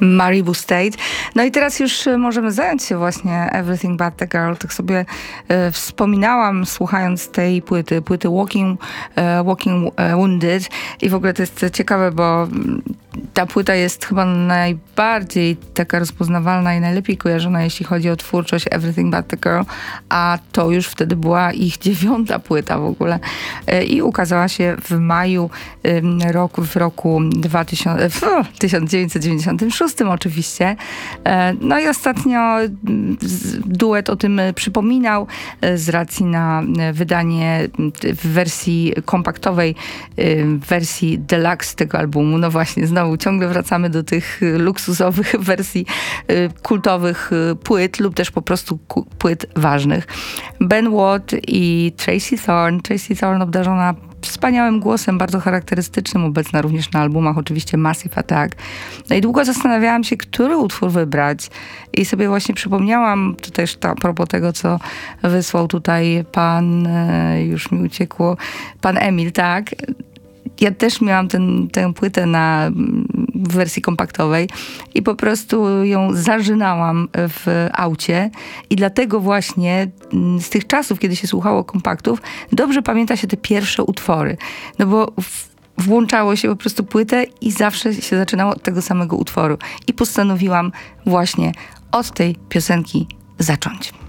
Maribu State. No i teraz już możemy zająć się właśnie Everything But The Girl. Tak sobie wspominałam, słuchając tej płyty Walking Wounded. I w ogóle to jest ciekawe, bo ta płyta jest chyba najbardziej taka rozpoznawalna i najlepiej kojarzona, jeśli chodzi o twórczość Everything But The Girl, a to już wtedy była ich 9. płyta w ogóle. I ukazała się w maju w roku 1996 oczywiście. No i ostatnio duet o tym przypominał z racji na wydanie w wersji kompaktowej, w wersji deluxe tego albumu. No właśnie, znowu ciągle wracamy do tych luksusowych wersji kultowych płyt lub też po prostu płyt ważnych. Ben Watt i Tracy Thorn obdarzona wspaniałym głosem, bardzo charakterystycznym, obecna również na albumach, oczywiście Massive Attack. No i długo zastanawiałam się, który utwór wybrać i sobie właśnie przypomniałam, to też a propos tego, co wysłał tutaj pan, już mi uciekło, pan Emil, tak? Ja też miałam tę płytę w wersji kompaktowej i po prostu ją zażynałam w aucie i dlatego właśnie z tych czasów, kiedy się słuchało kompaktów, dobrze pamięta się te pierwsze utwory. No bo włączało się po prostu płytę i zawsze się zaczynało od tego samego utworu. I postanowiłam właśnie od tej piosenki zacząć.